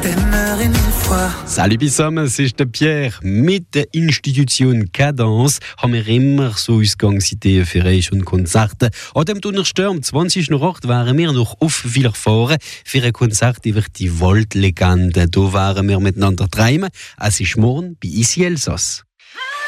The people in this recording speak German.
immer in fois. Salut zusammen, es ist der Pierre. Mit der Institution Cadence haben wir immer so Ausgangsideen für Reis und Konzerte. An dem Donnerstag um 20.08 waren wir noch auf Villers-Fort für ein Konzert über die Waldlegende. Da waren wir miteinander treiben. Es ist morgen bei Isi Elsass.